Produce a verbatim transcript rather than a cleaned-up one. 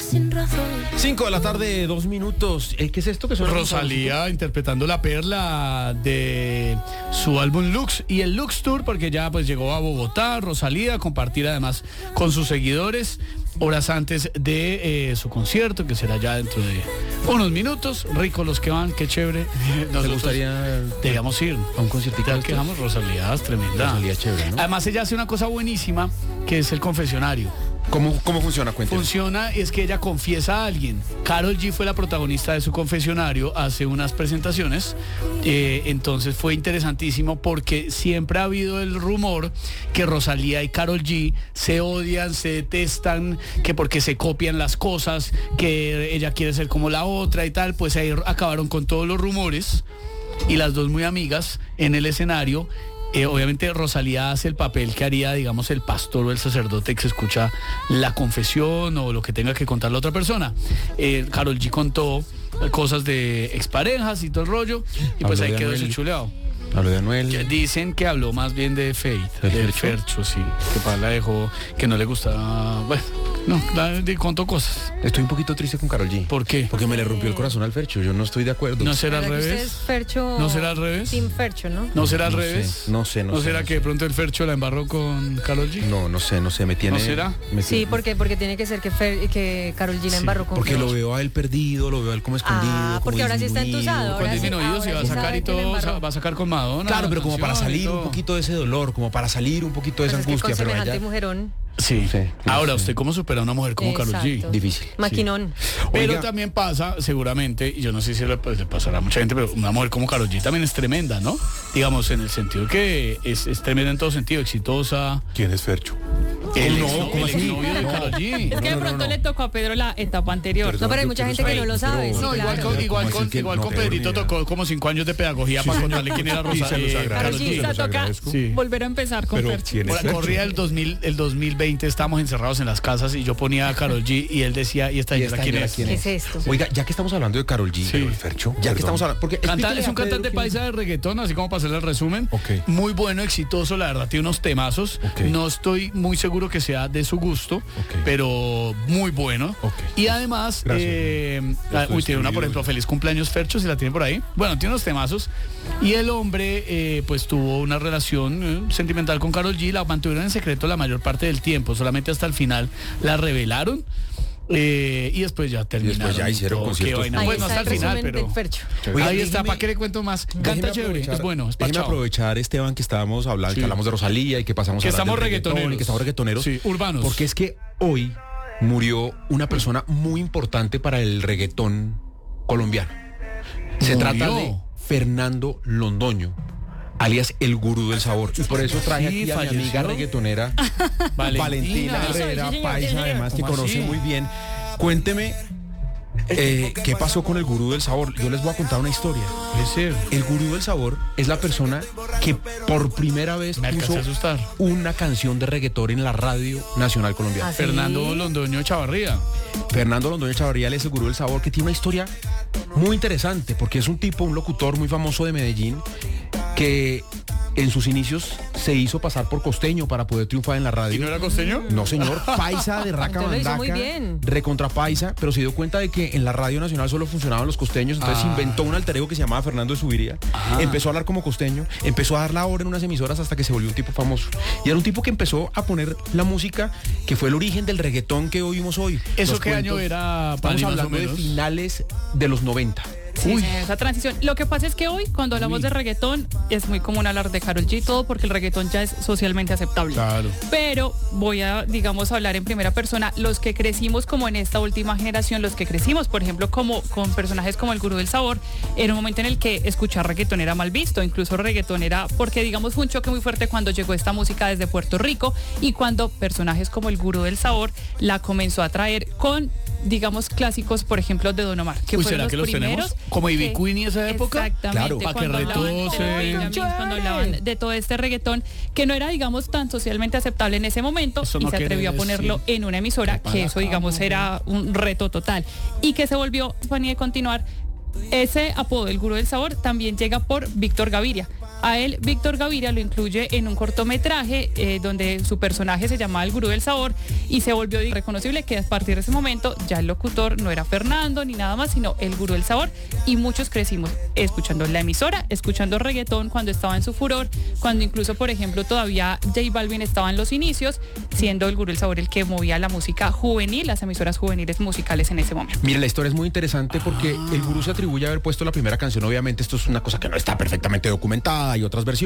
sin razón. Cinco de la tarde, dos minutos. Eh, ¿Qué es esto que suena? Rosalía interpretando La Perla de su álbum Lux y el Lux Tour, porque ya pues llegó a Bogotá, Rosalía, a compartir además con sus seguidores horas antes de eh, su concierto, que será ya dentro de unos minutos. Ricos los que van, qué chévere. Nos gustaría debíamos ir a un conciertito. Ya quedamos, Rosalía es tremenda. Rosalía es chévere, ¿no? Además ella hace una cosa buenísima, que es el confesionario. ¿Cómo, cómo funciona? Cuéntame. Funciona es que ella confiesa a alguien. Karol G fue la protagonista de su confesionario hace unas presentaciones. Eh, entonces fue interesantísimo porque siempre ha habido el rumor que Rosalía y Karol G se odian, se detestan, que porque se copian las cosas, que ella quiere ser como la otra y tal. Pues ahí acabaron con todos los rumores y las dos muy amigas en el escenario. Eh, obviamente Rosalía hace el papel que haría, digamos, el pastor o el sacerdote que se escucha la confesión o lo que tenga que contar la otra persona. Eh, Karol G contó cosas de exparejas y todo el rollo, y pues ahí quedó ese chuleado. Habló de Anuel. Dicen que habló más bien de Faith, del Fercho, sí. Que para la dejó, que no le gustaba. Bueno, no, la, de, contó cosas. Estoy un poquito triste con Karol G. ¿Por qué? Porque me le rompió el corazón al Fercho. Yo no estoy de acuerdo. ¿No será al revés? Es Fercho, ¿No será al revés? Team Fercho, ¿no? ¿No será al no revés? Sé, no sé, no, ¿No sé. será no que sé. de pronto el Fercho la embarró con Karol G? No, no sé, no sé. Me tiene. ¿No será? Me Sí, tiene, porque, porque tiene que ser que, Fer, que Karol G la embarró con Porque Fercho. lo veo a él perdido, lo veo a él como escondido. Ah, porque como ahora sí está disminuido. entusado. Ahora Con sí- disminuido se va a ahora sí sacar sabe y que la todo, embarró. va a sacar con Madonna. Claro, la pero como para canción y salir un todo. poquito de ese dolor, como para salir un poquito de esa Pues es que angustia, con pero semejante ella... mujerón. Sí. Sí, Ahora, sí. ¿usted cómo supera a una mujer como Karol G? Exacto. Difícil. Maquinón. Pero Oiga. también pasa, seguramente, y yo no sé si le, pues, le pasará a mucha gente, pero una mujer como Karol G también es tremenda, ¿no? Digamos, en el sentido que es, es tremenda en todo sentido, exitosa. ¿Quién es Fercho? El, No, ex, ¿cómo el así? exnovio de No. Karol G. Es que de No, no, pronto no. le tocó a Pedro la etapa anterior. No, pero hay mucha gente que no lo sabe. Sí, No, igual claro. con, igual ¿Cómo con, así que igual no con tengo Pedrito ni idea? tocó como cinco años de pedagogía para contarle quién era Sí, Rosa, se los eh, agradezco. Karol Sí, G. se los toca agradezco. Sí. volver a empezar con Pero Fercho. ¿quién es Ahora, Fercho? corría el dos mil, el dos mil veinte, estábamos encerrados en las casas y yo ponía a Karol G y él decía, ¿y esta ¿Y señora esta quién señora es? quién ¿Qué es esto? Oiga, ya que estamos hablando de Karol G, Sí. pero el Fercho, ya Perdón. que estamos hablando... Porque Canta- explíquele es a un Pedro cantante quién es. paisa de reggaetón, así como para hacerle el resumen. Ok. Muy bueno, exitoso, la verdad, tiene unos temazos. Ok. No estoy muy seguro que sea de su gusto, Ok. pero muy bueno. Ok. Y además, Gracias. eh, Ya ah, estoy uy, tiene una, por distribuido. ejemplo, Feliz Cumpleaños Fercho, si la tiene por ahí. Bueno, tiene unos temazos. Y el hombre, eh, pues tuvo una relación eh, sentimental con Karol G, la mantuvieron en secreto la mayor parte del tiempo, solamente hasta el final la revelaron. Eh, y después ya terminaron. después ya hicieron todo. conciertos. Qué vaina. Ahí Bueno, está hasta el el final, resumen pero del Fercho. Oiga, ahí está, déjeme- ¿para qué le cuento más? Canta Déjeme chévere, aprovechar- es bueno, es déjeme parchado. aprovechar, Esteban, que estábamos hablando, Sí. que hablamos de Rosalía y que pasamos Que a hablar estamos del reggaetón reggaetoneros. y que estamos reggaetoneros. Sí, urbanos. Porque es que hoy murió una persona muy importante para el reggaetón colombiano. Se Murió. trata de Fernando Londoño, alias el gurú del sabor. Y por eso traje Sí, aquí a mi falleció. amiga reggaetonera Valentina. Valentina Herrera, Sí, señor, paisa sí, señor. además, que ¿Cómo conoce así? muy bien. Cuénteme, eh, ¿qué pasó con el gurú del sabor? Yo les voy a contar una historia. Puede ser. El gurú del sabor es la persona que por primera vez Me alcancé puso a asustar. una canción de reggaetón en la radio nacional colombiana. Ah, sí. Fernando Londoño Chavarría. Fernando Londoño Chavarría es el gurú del sabor, que tiene una historia muy interesante, porque es un tipo, un locutor muy famoso de Medellín, que en sus inicios se hizo pasar por costeño para poder triunfar en la radio. ¿Y no era costeño? No, señor, paisa de raca Entonces lo hizo muy mandaca, bien. recontra paisa, pero se dio cuenta de que en la radio nacional solo funcionaban los costeños, entonces Ah. inventó un alter ego que se llamaba Fernando de Subiría, Ah. empezó a hablar como costeño, empezó a dar la hora en unas emisoras hasta que se volvió un tipo famoso. Y era un tipo que empezó a poner la música que fue el origen del reggaetón que oímos hoy. ¿Eso Los qué año cuentos- era, Estamos Pani, más o hablando de menos? finales de los noventa. Sí, sí, esa transición. Lo que pasa es que hoy, cuando hablamos Uy. de reggaetón, es muy común hablar de Karol G, todo porque el reggaetón ya es socialmente aceptable. Claro. Pero voy a, digamos, hablar en primera persona. Los que crecimos como en esta última generación, los que crecimos, por ejemplo, como con personajes como el Gurú del Sabor, era un momento en el que escuchar reggaetón era mal visto, incluso reggaetón era, porque digamos fue un choque muy fuerte cuando llegó esta música desde Puerto Rico y cuando personajes como el Gurú del Sabor la comenzó a traer con, digamos, clásicos, por ejemplo, de Don Omar, que Uy, fueron ¿será los que los primeros tenemos? Como Ivy que- Queen y esa época. Exactamente. Claro. Pa' que cuando hablaban de retose. Benjamin, cuando hablaban de todo este reggaetón que no era, digamos, tan socialmente aceptable en ese momento, Eso y no se quiere atrevió a ponerlo decir en una emisora, que que para eso, digamos, acá, era un reto total. Y que se volvió, Fanny, de continuar, ese apodo del Gurú del Sabor también llega por Víctor Gaviria, A él, Víctor Gaviria lo incluye en un cortometraje eh, donde su personaje se llamaba El Gurú del Sabor y se volvió reconocible que a partir de ese momento ya el locutor no era Fernando ni nada más, sino El Gurú del Sabor, y muchos crecimos escuchando la emisora, escuchando reggaetón cuando estaba en su furor, cuando incluso, por ejemplo, todavía J Balvin estaba en los inicios, siendo El Gurú del Sabor el que movía la música juvenil, las emisoras juveniles musicales en ese momento. Mire, la historia es muy interesante porque el Gurú se atribuye a haber puesto la primera canción. Obviamente esto es una cosa que no está perfectamente documentada, hay otras versiones.